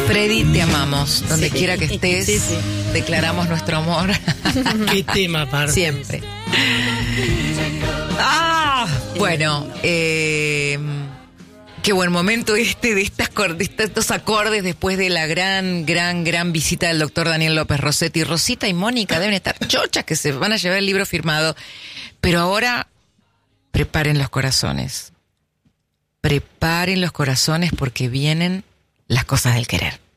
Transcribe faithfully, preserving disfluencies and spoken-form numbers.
Freddy, te amamos. Donde Sí. quiera que estés, Sí, sí. declaramos nuestro amor. Qué tema, aparte. Siempre. Ah, bueno, eh, qué buen momento este de, estas, cor- de estos acordes después de la gran, gran, gran visita del doctor Daniel López Rossetti. Rosita y Mónica deben estar chochas que se van a llevar el libro firmado. Pero ahora, preparen los corazones. Preparen los corazones porque vienen las cosas del querer.